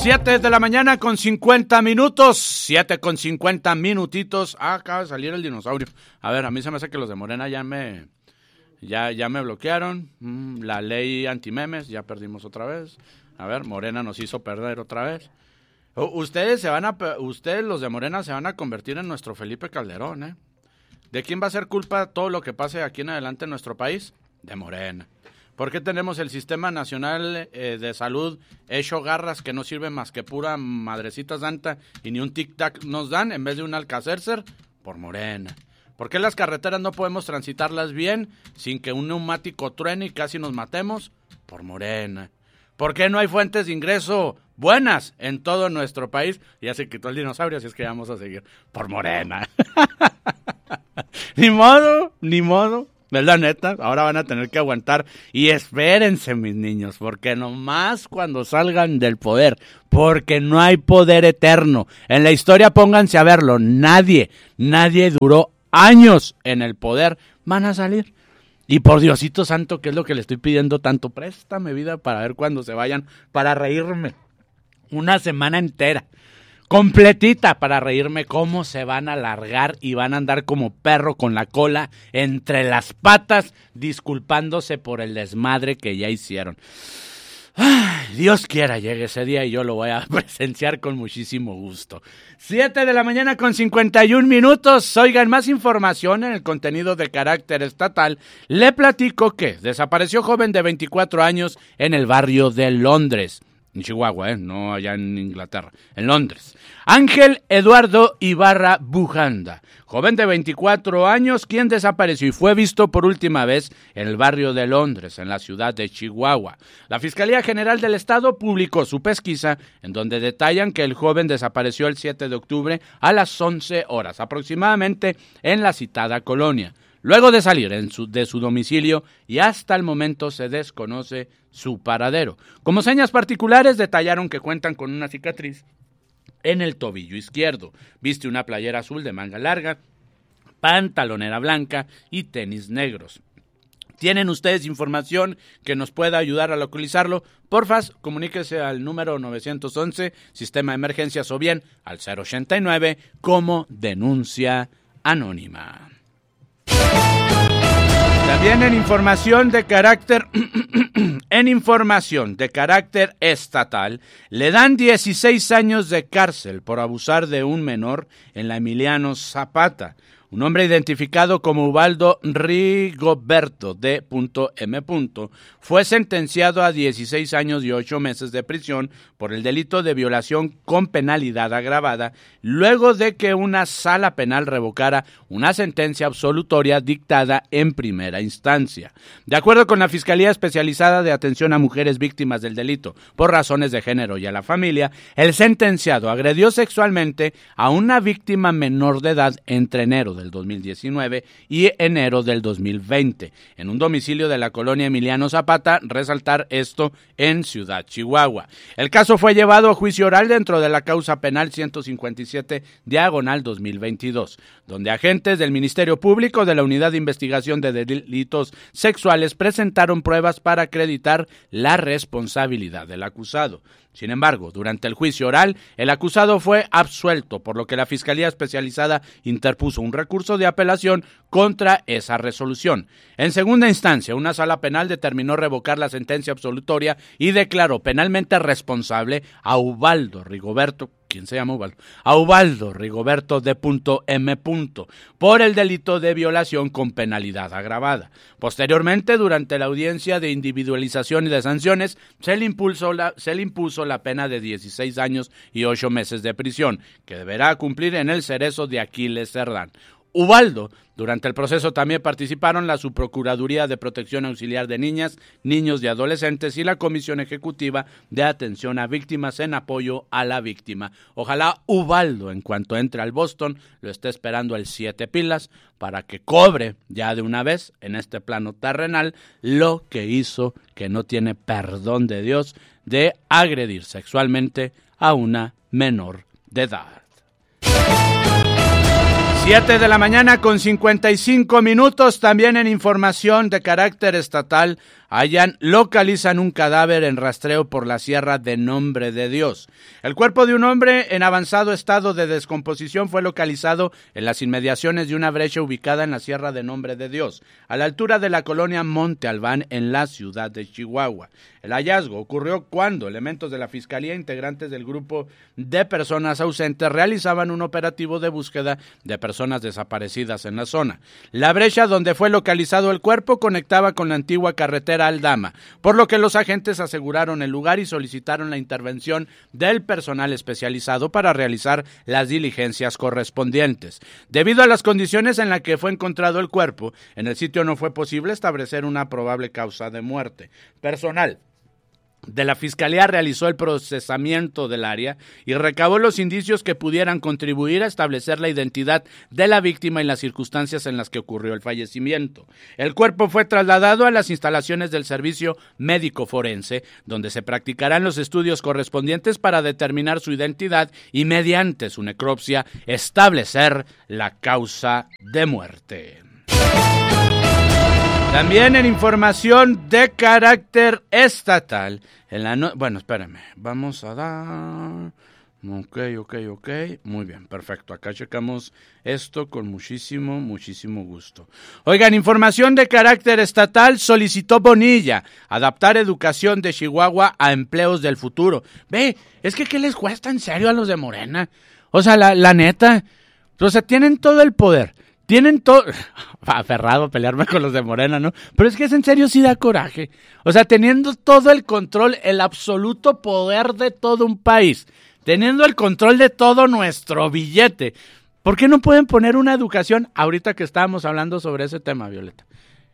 7 de la mañana con 50 minutos, 7 con 50 minutitos. Acaba de salir el dinosaurio. A ver, a mí se me hace que los de Morena ya me bloquearon. La ley antimemes, ya perdimos otra vez. A ver, Morena nos hizo perder otra vez. Ustedes los de Morena se van a convertir en nuestro Felipe Calderón, ¿eh? ¿De quién va a ser culpa todo lo que pase aquí en adelante en nuestro país? De Morena. ¿Por qué tenemos el Sistema Nacional de Salud hecho garras que no sirve más que pura madrecita santa y ni un tic-tac nos dan en vez de un Alka-Seltzer? Por Morena. ¿Por qué las carreteras no podemos transitarlas bien sin que un neumático truene y casi nos matemos? Por Morena. ¿Por qué no hay fuentes de ingreso buenas en todo nuestro país? Ya se quitó el dinosaurio, así es que vamos a seguir. Por Morena. Ni modo. ¿Verdad, neta? Ahora van a tener que aguantar. Y espérense, mis niños, porque nomás cuando salgan del poder, porque no hay poder eterno. En la historia pónganse a verlo. Nadie duró años en el poder. Van a salir. Y por Diosito santo, ¿qué es lo que le estoy pidiendo tanto? Préstame vida para ver cuándo se vayan, para reírme. Una semana entera. Completita para reírme cómo se van a largar y van a andar como perro con la cola entre las patas disculpándose por el desmadre que ya hicieron. Ay, Dios quiera llegue ese día y yo lo voy a presenciar con muchísimo gusto. 7 de la mañana con 51 minutos. Oigan, más información en el contenido de carácter estatal. Le platico que desapareció joven de 24 años en el barrio de Londres. En Chihuahua, no allá en Inglaterra, en Londres. Ángel Eduardo Ibarra Bujanda, joven de 24 años, quien desapareció y fue visto por última vez en el barrio de Londres, en la ciudad de Chihuahua. La Fiscalía General del Estado publicó su pesquisa, en donde detallan que el joven desapareció el 7 de octubre a las 11 horas, aproximadamente en la citada colonia. Luego de salir de su domicilio y hasta el momento se desconoce su paradero. Como señas particulares detallaron que cuentan con una cicatriz en el tobillo izquierdo. Viste una playera azul de manga larga, pantalonera blanca y tenis negros. ¿Tienen ustedes información que nos pueda ayudar a localizarlo? Porfa, comuníquese al número 911, Sistema de Emergencias, o bien al 089 como denuncia anónima. También en información de carácter estatal, le dan 16 años de cárcel por abusar de un menor en la Emiliano Zapata. Un hombre identificado como Ubaldo Rigoberto D.M. fue sentenciado a 16 años y 8 meses de prisión por el delito de violación con penalidad agravada, luego de que una sala penal revocara una sentencia absolutoria dictada en primera instancia. De acuerdo con la Fiscalía Especializada de Atención a Mujeres Víctimas del Delito por Razones de Género y a la Familia, el sentenciado agredió sexualmente a una víctima menor de edad entre enero del 2019 y enero del 2020, en un domicilio de la colonia Emiliano Zapata, resaltar esto en Ciudad Chihuahua. El caso fue llevado a juicio oral dentro de la causa penal 157/2022, donde agentes del Ministerio Público de la Unidad de Investigación de Delitos Sexuales presentaron pruebas para acreditar la responsabilidad del acusado. Sin embargo, durante el juicio oral, el acusado fue absuelto, por lo que la Fiscalía Especializada interpuso un recurso de apelación contra esa resolución. En segunda instancia, una sala penal determinó revocar la sentencia absolutoria y declaró penalmente responsable a Ubaldo Rigoberto. ¿Quién se llama Ubaldo? A Ubaldo Rigoberto D.M. por el delito de violación con penalidad agravada. Posteriormente, durante la audiencia de individualización y de sanciones, se le impuso la pena de 16 años y 8 meses de prisión, que deberá cumplir en el Cerezo de Aquiles Cerdán. Ubaldo, durante el proceso también participaron la Subprocuraduría de Protección Auxiliar de Niñas, Niños y Adolescentes y la Comisión Ejecutiva de Atención a Víctimas en apoyo a la víctima. Ojalá Ubaldo, en cuanto entre al Boston, lo esté esperando el 7 pilas para que cobre ya de una vez en este plano terrenal lo que hizo, que no tiene perdón de Dios, de agredir sexualmente a una menor de edad. 7 de la mañana con 55 minutos, también en información de carácter estatal. localizan un cadáver en rastreo por la Sierra de Nombre de Dios. El cuerpo de un hombre en avanzado estado de descomposición fue localizado en las inmediaciones de una brecha ubicada en la Sierra de Nombre de Dios, a la altura de la colonia Monte Albán, en la ciudad de Chihuahua. El hallazgo ocurrió cuando elementos de la Fiscalía, integrantes del grupo de personas ausentes, realizaban un operativo de búsqueda de personas desaparecidas en la zona. La brecha donde fue localizado el cuerpo conectaba con la antigua carretera Aldama, por lo que los agentes aseguraron el lugar y solicitaron la intervención del personal especializado para realizar las diligencias correspondientes. Debido a las condiciones en las que fue encontrado el cuerpo, en el sitio no fue posible establecer una probable causa de muerte. Personal de la Fiscalía realizó el procesamiento del área y recabó los indicios que pudieran contribuir a establecer la identidad de la víctima y las circunstancias en las que ocurrió el fallecimiento. El cuerpo fue trasladado a las instalaciones del Servicio Médico Forense, donde se practicarán los estudios correspondientes para determinar su identidad y, mediante su necropsia, establecer la causa de muerte. También en información de carácter estatal, vamos a dar... Ok, muy bien, perfecto, acá checamos esto con muchísimo gusto. Oigan, información de carácter estatal, solicitó Bonilla adaptar educación de Chihuahua a empleos del futuro. Ve, es que ¿qué les cuesta en serio a los de Morena? O sea, la neta, o sea, tienen todo el poder. Tienen todo, aferrado a pelearme con los de Morena, ¿no? Pero es que en serio sí da coraje. O sea, teniendo todo el control, el absoluto poder de todo un país, teniendo el control de todo nuestro billete, ¿por qué no pueden poner una educación, ahorita que estábamos hablando sobre ese tema, Violeta,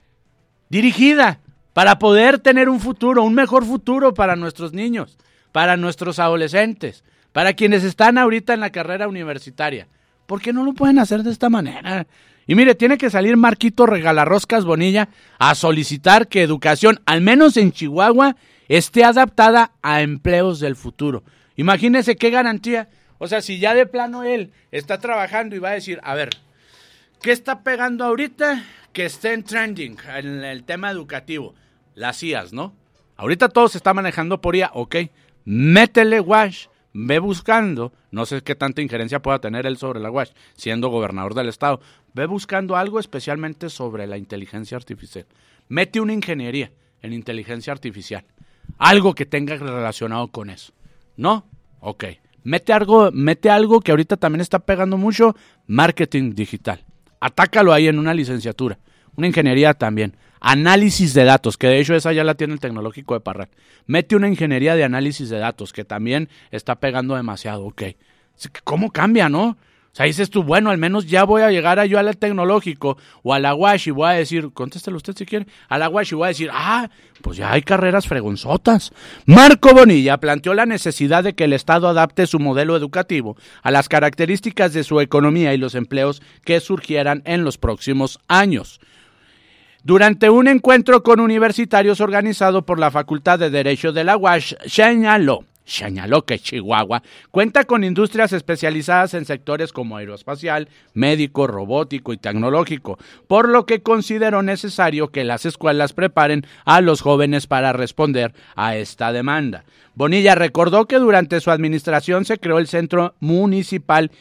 dirigida para poder tener un futuro, un mejor futuro para nuestros niños, para nuestros adolescentes, para quienes están ahorita en la carrera universitaria? ¿Por qué no lo pueden hacer de esta manera? Y mire, tiene que salir Marquito Regalarroscas Bonilla a solicitar que educación, al menos en Chihuahua, esté adaptada a empleos del futuro. Imagínese qué garantía. O sea, si ya de plano él está trabajando y va a decir, a ver, ¿qué está pegando ahorita que esté en trending en el tema educativo? Las IAs, ¿no? Ahorita todo se está manejando por IA, ok. Métele wash. Ve buscando, no sé qué tanta injerencia pueda tener él sobre la UASH, siendo gobernador del estado, ve buscando algo especialmente sobre la inteligencia artificial. Mete una ingeniería en inteligencia artificial, algo que tenga relacionado con eso. ¿No? Ok. Mete algo que ahorita también está pegando mucho, marketing digital. Atácalo ahí en una licenciatura, una ingeniería también. Análisis de datos, que de hecho esa ya la tiene el Tecnológico de Parral. Mete una ingeniería de análisis de datos, que también está pegando demasiado, ok. ¿Cómo cambia, no? O sea, dices tú, bueno, al menos ya voy a llegar yo al Tecnológico o a la UASH y voy a decir, contéstelo usted si quiere, a la UASH y voy a decir, pues ya hay carreras fregonzotas. Marco Bonilla planteó la necesidad de que el Estado adapte su modelo educativo a las características de su economía y los empleos que surgieran en los próximos años. Durante un encuentro con universitarios organizado por la Facultad de Derecho de la UASH, señaló que Chihuahua cuenta con industrias especializadas en sectores como aeroespacial, médico, robótico y tecnológico, por lo que consideró necesario que las escuelas preparen a los jóvenes para responder a esta demanda. Bonilla recordó que durante su administración se creó el Centro Municipal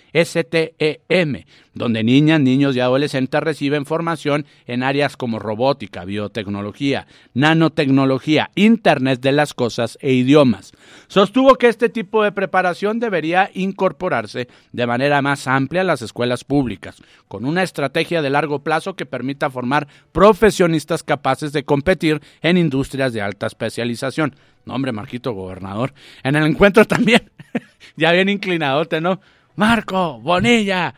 STEM, donde niñas, niños y adolescentes reciben formación en áreas como robótica, biotecnología, nanotecnología, Internet de las cosas e idiomas. Sostuvo que este tipo de preparación debería incorporarse de manera más amplia a las escuelas públicas, con una estrategia de largo plazo que permita formar profesionistas capaces de competir en industrias de alta especialización. No, hombre, Marquito, gobernador. En el encuentro también, ya bien inclinadote, ¿no? Marco, Bonilla.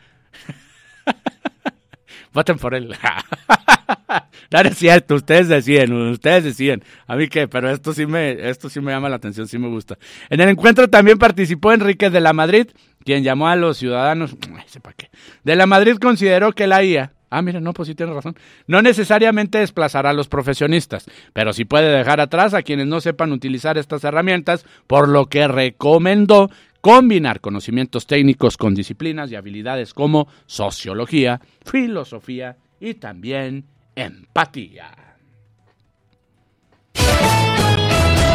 Voten por él. No es cierto, ustedes deciden. A mí qué, pero esto sí me llama la atención, sí me gusta. En el encuentro también participó Enrique de la Madrid, quien llamó a los ciudadanos, de la Madrid consideró que la IA, mira, no, pues sí tiene razón, no necesariamente desplazará a los profesionistas, pero sí puede dejar atrás a quienes no sepan utilizar estas herramientas, por lo que recomendó combinar conocimientos técnicos con disciplinas y habilidades como sociología, filosofía y también empatía.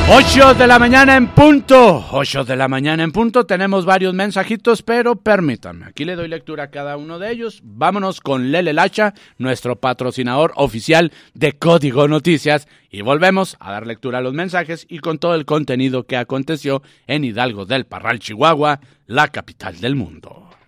8 de la mañana en punto. 8 de la mañana en punto. Tenemos varios mensajitos, pero permítanme. Aquí le doy lectura a cada uno de ellos. Vámonos con Lele Lacha, nuestro patrocinador oficial de Código Noticias. Y volvemos a dar lectura a los mensajes y con todo el contenido que aconteció en Hidalgo del Parral, Chihuahua, la capital del mundo.